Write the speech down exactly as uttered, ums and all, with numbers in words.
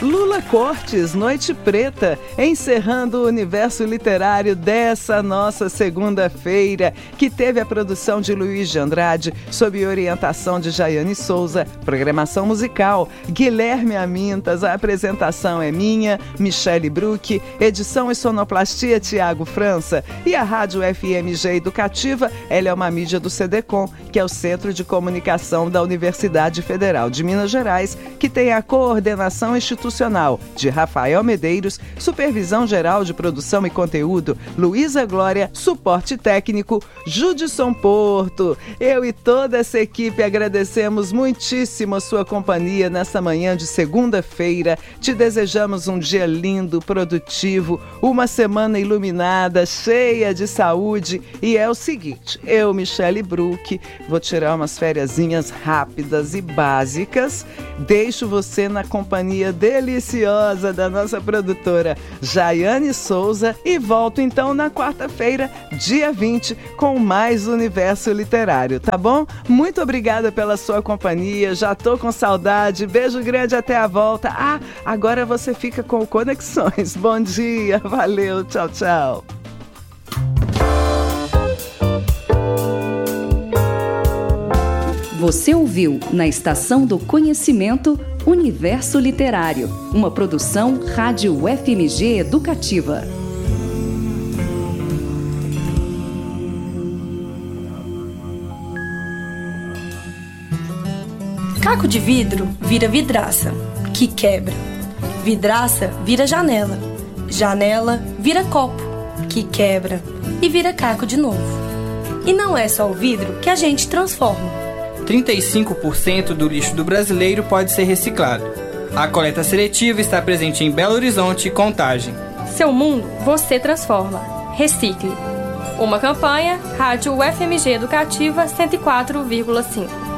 Lula Cortes, Noite Preta, encerrando o universo literário dessa nossa segunda-feira, que teve a produção de Luiz de Andrade, sob orientação de Jaiane Souza, programação musical, Guilherme Amintas, a apresentação é minha, Michele Bruck, edição e sonoplastia Tiago França, e a Rádio F M G Educativa, ela é uma mídia do CEDECOM, que é o Centro de Comunicação da Universidade Federal de Minas Gerais, que tem a coordenação institucional de Rafael Medeiros, supervisão geral de produção e conteúdo, Luísa Glória, suporte técnico, Judson Porto. Eu e toda essa equipe agradecemos muitíssimo a sua companhia nessa manhã de segunda-feira. Te desejamos um dia lindo, produtivo, uma semana iluminada, cheia de saúde. E é o seguinte, eu, Michele Bruck, vou tirar umas fériasinhas rápidas e básicas. Deixo você na companhia deliciosa da nossa produtora Jaiane Souza e volto então na quarta-feira, dia vinte, com mais Universo Literário, tá bom? Muito obrigada pela sua companhia, já tô com saudade, beijo grande, até a volta. Ah, agora você fica com Conexões. Bom dia, valeu, tchau, tchau. Você ouviu na Estação do Conhecimento Universo Literário, uma produção Rádio F M G Educativa. Caco de vidro vira vidraça, que quebra. Vidraça vira janela. Janela vira copo, que quebra. E vira caco de novo. E não é só o vidro que a gente transforma. trinta e cinco por cento do lixo do brasileiro pode ser reciclado. A coleta seletiva está presente em Belo Horizonte e Contagem. Seu mundo, você transforma. Recicle. Uma campanha, Rádio U F M G Educativa cento e quatro vírgula cinco.